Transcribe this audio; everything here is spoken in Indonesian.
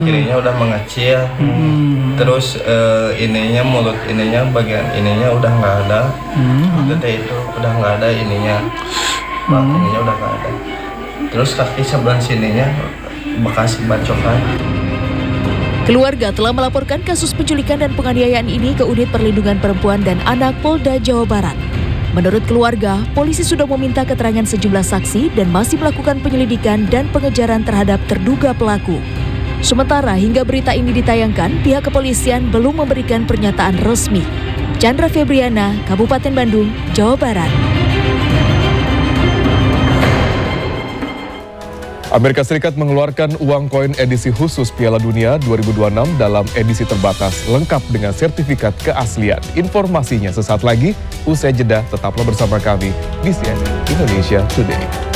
Kirinya udah mengecil, terus mulut ininya bagian ininya udah nggak ada, gede itu udah nggak ada ininya, ininya udah nggak ada. Terus kaki sebelah sininya bekas bacokan. Keluarga telah melaporkan kasus penculikan dan penganiayaan ini ke Unit Perlindungan Perempuan dan Anak Polda Jawa Barat. Menurut keluarga, polisi sudah meminta keterangan sejumlah saksi dan masih melakukan penyelidikan dan pengejaran terhadap terduga pelaku. Sementara hingga berita ini ditayangkan, pihak kepolisian belum memberikan pernyataan resmi. Chandra Febriana, Kabupaten Bandung, Jawa Barat. Amerika Serikat mengeluarkan uang koin edisi khusus Piala Dunia 2026 dalam edisi terbatas, lengkap dengan sertifikat keaslian. Informasinya sesaat lagi, usai jeda tetaplah bersama kami di CNN Indonesia Today.